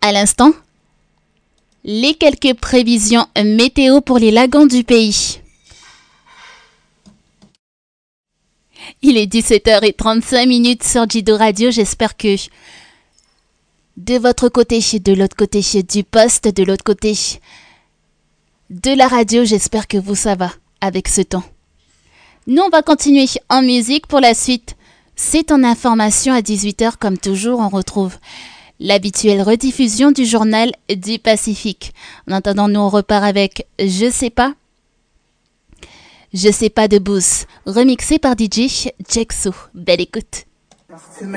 À l'instant, les quelques prévisions météo pour les lagons du pays. Il est 17h35 sur Jido Radio. J'espère que de votre côté, de l'autre côté du poste, de l'autre côté de la radio, j'espère que vous ça va avec ce temps. Nous, on va continuer en musique pour la suite. C'est en information à 18h. Comme toujours, on retrouve l'habituelle rediffusion du journal du Pacifique. En attendant, nous, on repart avec Je sais pas de Booth, remixé par DJ Jexo. Belle écoute.